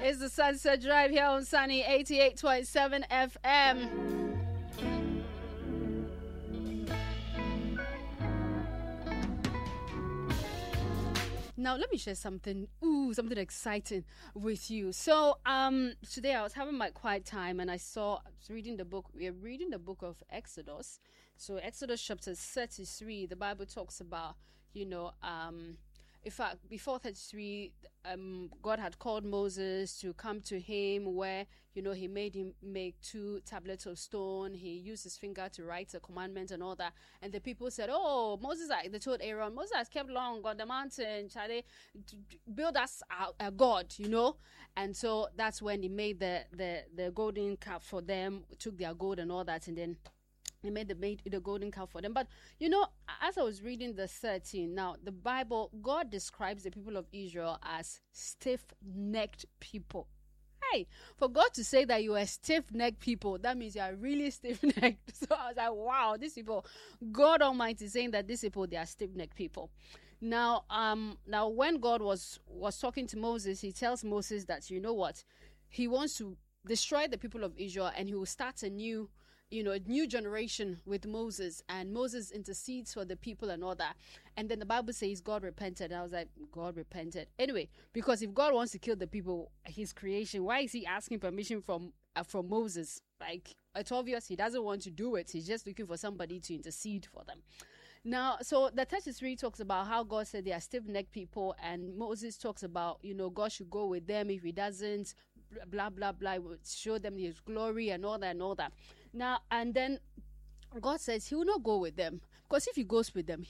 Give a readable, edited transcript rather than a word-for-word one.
It's the Sunset Drive here on Sunny 88.7 FM. Now let me share something exciting with you. So today I was having my quiet time and I was reading the book. We are reading the book of Exodus. So Exodus chapter 33, the Bible talks about, in fact, before 33, God had called Moses to come to him where, he made him make 2 tablets of stone. He used his finger to write a commandment and all that. And the people said, oh, they told Aaron, Moses has kept long on the mountain. Shall they build us a God, And so that's when he made the golden calf for them, took their gold and all that, and then he made the golden calf for them. But, as I was reading the 13, now, the Bible, God describes the people of Israel as stiff-necked people. Hey, for God to say that you are stiff-necked people, that means you are really stiff-necked. So I was like, wow, these people, God Almighty is saying that these people, they are stiff-necked people. Now, when God was talking to Moses, he tells Moses that, you know what, he wants to destroy the people of Israel and he will start a new generation with Moses, and Moses intercedes for the people and all that. And then the Bible says God repented. I was like, God repented. Anyway, because if God wants to kill the people, his creation, why is he asking permission from Moses? Like, it's obvious he doesn't want to do it. He's just looking for somebody to intercede for them. Now, so the 33 talks about how God said they are stiff-necked people, and Moses talks about, God should go with them. If he doesn't, blah, blah, blah, show them his glory and all that and all that. Now, and then God says he will not go with them, because if he goes with them,